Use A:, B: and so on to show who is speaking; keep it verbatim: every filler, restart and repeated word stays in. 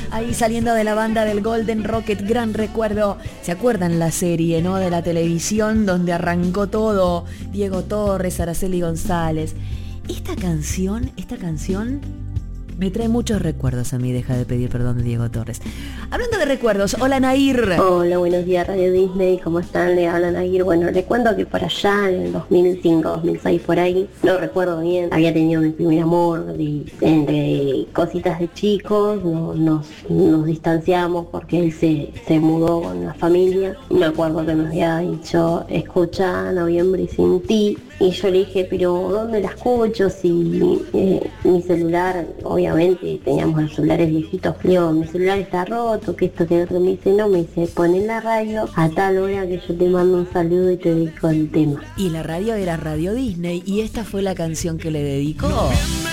A: ahí saliendo de la banda del Golden Rocket, gran recuerdo. ¿Se acuerdan la serie, no? De la televisión donde arrancó todo, Diego Torres, Araceli González. Esta canción, esta canción me trae muchos recuerdos a mí, Deja de pedir perdón, de Diego Torres. Hablando de recuerdos, hola Nair.
B: Hola, buenos días Radio Disney, ¿cómo están? Le habla Nair. Bueno, les cuento que por allá en el dos mil cinco, dos mil seis por ahí, no recuerdo bien, había tenido mi primer amor y entre cositas de chicos, no, nos, nos distanciamos porque él se, se mudó con la familia. Me acuerdo que me había dicho, escucha Noviembre sin ti. Y yo le dije, pero ¿dónde la escucho? Si eh, mi celular, obviamente teníamos los celulares viejitos, le digo, mi celular está roto, que esto, que otro. Me dice, no, me dice, pon en la radio a tal hora que yo te mando un saludo y te dedico el tema.
A: Y la radio era Radio Disney y esta fue la canción que le dedicó.